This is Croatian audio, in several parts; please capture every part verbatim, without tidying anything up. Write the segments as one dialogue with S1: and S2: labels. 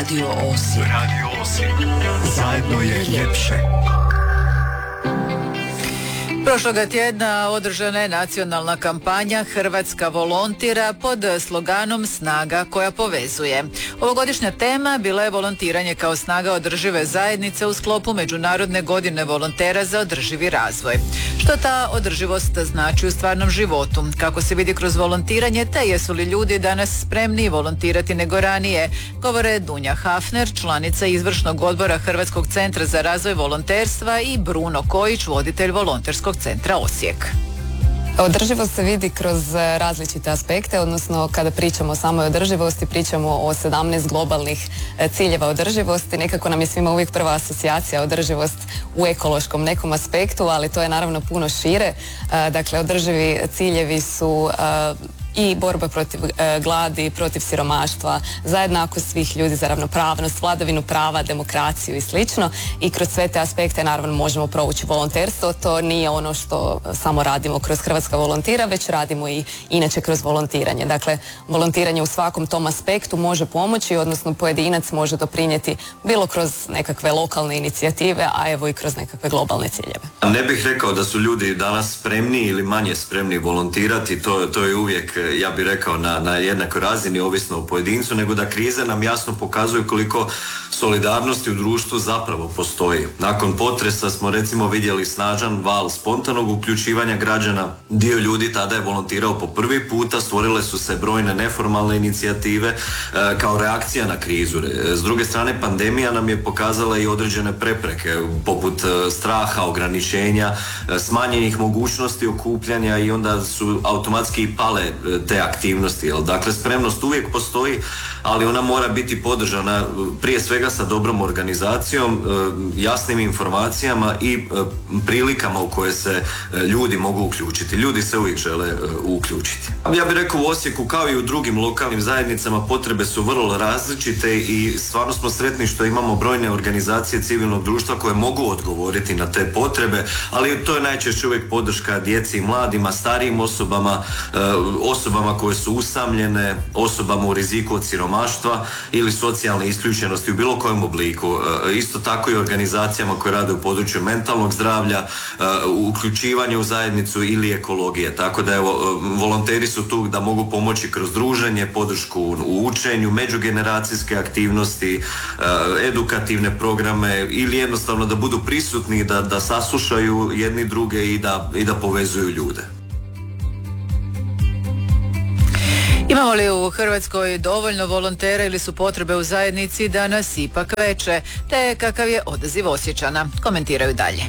S1: Radio Osijek.
S2: Radio Osijek. Zajedno je ljepše.
S3: Prošloga tjedna održana je nacionalna kampanja Hrvatska volontira pod sloganom Snaga koja povezuje. Ovogodišnja tema bila je volontiranje kao snaga održive zajednice u sklopu Međunarodne godine volontera za održivi razvoj. Što ta održivost znači u stvarnom životu? Kako se vidi kroz volontiranje, te jesu li ljudi danas spremniji volontirati nego ranije? Govore Dunja Hafner, članica izvršnog odbora Hrvatskog centra za razvoj volonterstva, i Bruno Kojić, voditelj volonterskog centra Osijek.
S4: Održivost se vidi kroz različite aspekte, odnosno kada pričamo o samoj održivosti, pričamo o sedamnaest globalnih ciljeva održivosti. Nekako nam je svima uvijek prva asocijacija održivost u ekološkom nekom aspektu, ali to je naravno puno šire. Dakle, održivi ciljevi su i borba protiv e, gladi, protiv siromaštva, za jednakost svih ljudi, za ravnopravnost, vladavinu prava, demokraciju i slično. I kroz sve te aspekte naravno možemo provući volonterstvo. To nije ono što samo radimo kroz Hrvatska volontira, već radimo i inače kroz volontiranje. Dakle, volontiranje u svakom tom aspektu može pomoći, odnosno pojedinac može doprinijeti bilo kroz nekakve lokalne inicijative, a evo i kroz nekakve globalne ciljeve.
S5: Ne bih rekao da su ljudi danas spremni ili manje spremni volontirati, to, to je uvijek, ja bih rekao, na, na jednakoj razini, ovisno o pojedincu, nego da krize nam jasno pokazuju koliko solidarnosti u društvu zapravo postoji. Nakon potresa smo recimo vidjeli snažan val spontanog uključivanja građana. Dio ljudi tada je volontirao po prvi puta, stvorile su se brojne neformalne inicijative e, kao reakcija na krizu. S druge strane, pandemija nam je pokazala i određene prepreke, poput e, straha, ograničenja, e, smanjenih mogućnosti okupljanja, i onda su automatski i pale e, te aktivnosti. Jel? Dakle, spremnost uvijek postoji, ali ona mora biti podržana prije svega sa dobrom organizacijom, jasnim informacijama i prilikama u koje se ljudi mogu uključiti. Ljudi se uvijek žele uključiti. Ja bih rekao, u Osijeku kao i u drugim lokalnim zajednicama potrebe su vrlo različite i stvarno smo sretni što imamo brojne organizacije civilnog društva koje mogu odgovoriti na te potrebe, ali to je najčešće uvijek podrška djeci i mladima, starijim osobama, osobama koje su usamljene, osobama u riziku od siromaštva ili socijalne isključenosti u bilo kojem obliku. Isto tako i organizacijama koje rade u području mentalnog zdravlja, uključivanje u zajednicu ili ekologije. Tako da evo, volonteri su tu da mogu pomoći kroz druženje, podršku u učenju, međugeneracijske aktivnosti, edukativne programe ili jednostavno da budu prisutni, da, da saslušaju jedni druge i da, i da povezuju ljude.
S3: Imamo li u Hrvatskoj dovoljno volontera ili su potrebe u zajednici danas ipak veće, te kakav je odaziv Osječana? Komentiraju dalje.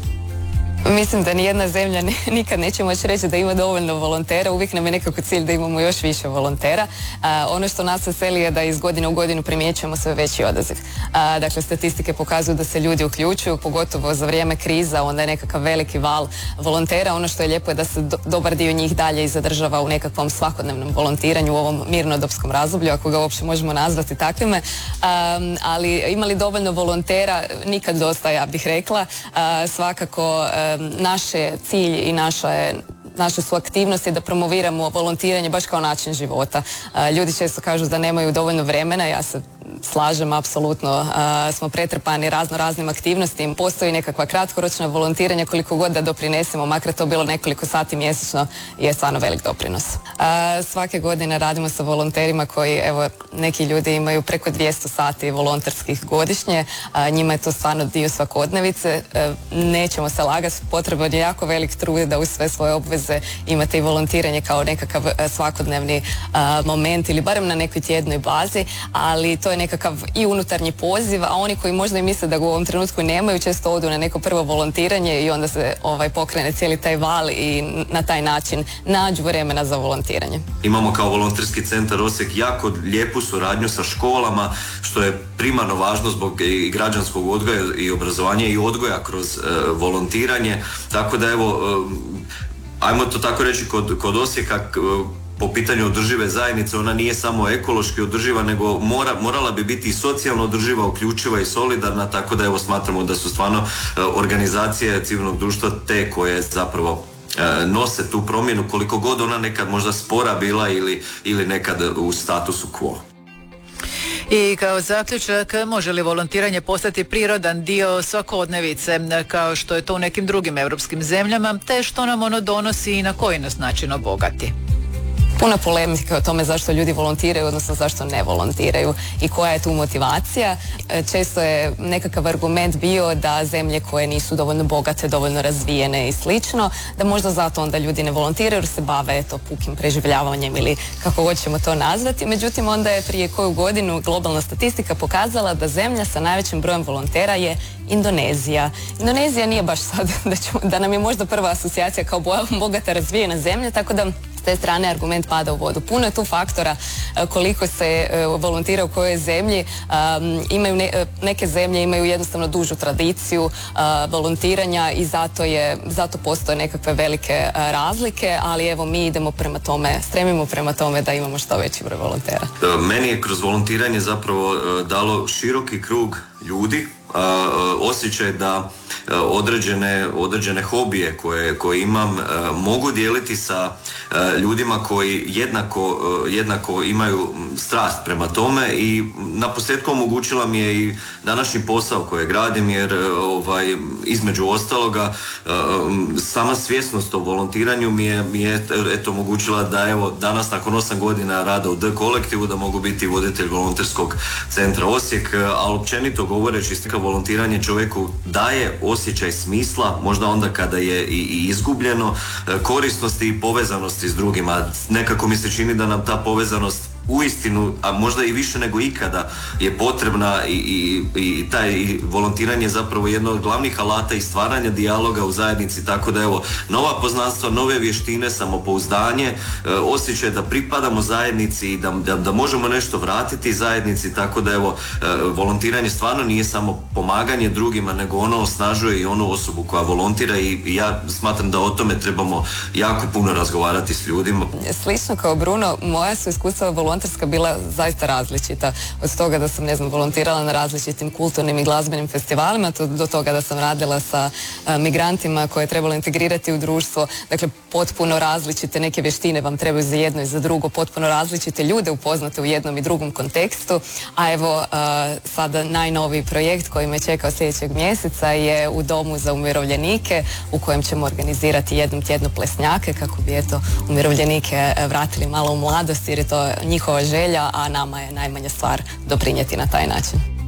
S4: Mislim da nijedna zemlja ne, nikad neće moći reći da ima dovoljno volontera, uvijek nam je nekako cilj da imamo još više volontera. A, ono što nas veseli je da iz godine u godinu primjećujemo sve veći odaziv. A, dakle, statistike pokazuju da se ljudi uključuju, pogotovo za vrijeme kriza, onda je nekakav veliki val volontera. Ono što je lijepo je da se do, dobar dio njih dalje i zadržava u nekakvom svakodnevnom volontiranju u ovom mirnodopskom razdoblju, ako ga uopće možemo nazvati takvime. A, ali imali dovoljno volontera, nikad dosta, ja bih rekla. A, svakako naš je cilj i naša je naše su aktivnosti da promoviramo volontiranje baš kao način života. Ljudi često kažu da nemaju dovoljno vremena, ja se slažem, apsolutno smo pretrpani razno raznim aktivnostima. Postoji nekakva kratkoročna volontiranja, koliko god da doprinesemo, makar to bilo nekoliko sati mjesečno, je stvarno velik doprinos. Svake godine radimo sa volonterima koji, evo, neki ljudi imaju preko dvjesto sati volonterskih godišnje, njima je to stvarno dio svakodnevice. Nećemo se lagati, potreban je jako velik trud da uz sve svoje obveze imate i volontiranje kao nekakav svakodnevni moment ili barem na nekoj tjednoj bazi, ali to je nekakav i unutarnji poziv, a oni koji možda i misle da ga u ovom trenutku nemaju, često odu na neko prvo volontiranje i onda se ovaj, pokrene cijeli taj val i na taj način nađu vremena za volontiranje.
S5: Imamo kao volonterski centar Osijek jako lijepu suradnju sa školama, što je primarno važno zbog i građanskog odgoja i obrazovanja i odgoja kroz e, volontiranje, tako da evo, e, ajmo to tako reći, kod, kod Osijeka e, po pitanju održive zajednice, ona nije samo ekološki održiva, nego mora, morala bi biti i socijalno održiva, uključiva i solidarna, tako da evo smatramo da su stvarno organizacije civilnog društva te koje zapravo nose tu promjenu, koliko god ona nekad možda spora bila ili, ili nekad u statusu quo.
S3: I kao zaključak, može li volontiranje postati prirodan dio svakodnevice, kao što je to u nekim drugim europskim zemljama, te što nam ono donosi i na koji nas način obogati?
S4: Puno polemike o tome zašto ljudi volontiraju, odnosno zašto ne volontiraju i koja je tu motivacija. Često je nekakav argument bio da zemlje koje nisu dovoljno bogate, dovoljno razvijene i slično, da možda zato onda ljudi ne volontiraju jer se bave eto, pukim preživljavanjem ili kako hoćemo to nazvati. Međutim, onda je prije koju godinu globalna statistika pokazala da zemlja sa najvećim brojem volontera je Indonezija. Indonezija nije baš sad da, ću, da nam je možda prva asocijacija kao bogata razvijena zemlja, tako da s te strane argument pada u vodu. Puno je tu faktora koliko se volontira u kojoj zemlji. Um, imaju ne, neke zemlje imaju jednostavno dužu tradiciju uh, volontiranja i zato, je, zato postoje nekakve velike uh, razlike, ali evo mi idemo prema tome, stremimo prema tome da imamo što veći broj volontera.
S5: Meni je kroz volontiranje zapravo dalo široki krug ljudi, osjećaj da određene, određene hobije koje, koje imam mogu dijeliti sa ljudima koji jednako, jednako imaju strast prema tome i naposljetku omogućila mi je i današnji posao koji gradim jer ovaj, između ostaloga sama svjesnost o volontiranju mi je, mi je eto, omogućila da evo danas nakon osam godina rada u D kolektivu da mogu biti voditelj volonterskog centra Osijek, ali općenito govoreći volontiranje čovjeku daje osjećaj smisla, možda onda kada je i, i izgubljeno, korisnosti i povezanosti s drugima. Nekako mi se čini da nam ta povezanost uistinu, a možda i više nego ikada je potrebna i, i, i taj i volontiranje je zapravo jedno od glavnih alata i stvaranja dijaloga u zajednici, tako da evo, nova poznanstva, nove vještine, samopouzdanje, e, osjećaj da pripadamo zajednici i da, da, da možemo nešto vratiti zajednici, tako da evo, e, volontiranje stvarno nije samo pomaganje drugima, nego ono osnažuje i onu osobu koja volontira i, i ja smatram da o tome trebamo jako puno razgovarati s ljudima.
S4: Slično kao Bruno, moja su iskustva volontiranja bila zaista različita. Od toga da sam, ne znam, volontirala na različitim kulturnim i glazbenim festivalima, to, do toga da sam radila sa a, migrantima koje je trebalo integrirati u društvo. Dakle, potpuno različite neke vještine vam trebaju za jedno i za drugo, potpuno različite ljude upoznate u jednom i drugom kontekstu. A evo, a, sada najnoviji projekt koji me čekao sljedećeg mjeseca je u Domu za umirovljenike u kojem ćemo organizirati jednom tjedno plesnjake kako bi eto umirovljenike vratili malo u mladost jer je to njihova želja, a nama je najmanja stvar doprinijeti na taj način.